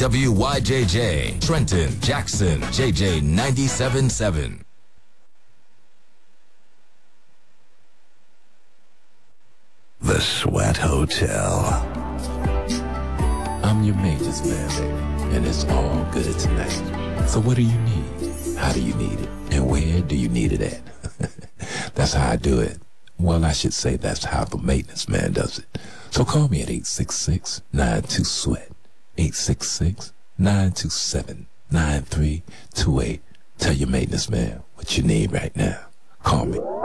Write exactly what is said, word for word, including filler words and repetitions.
W Y J J, Trenton, Jackson, J J ninety-seven point seven. The Sweat Hotel. I'm your maintenance man, baby, and it's all good tonight. So what do you need? How do you need it? And where do you need it at? That's how I do it. Well, I should say that's how the maintenance man does it. So call me at eight six six, nine two, SWEAT, eight six six, nine two seven, nine three two eight. Tell your maintenance man what you need right now. Call me.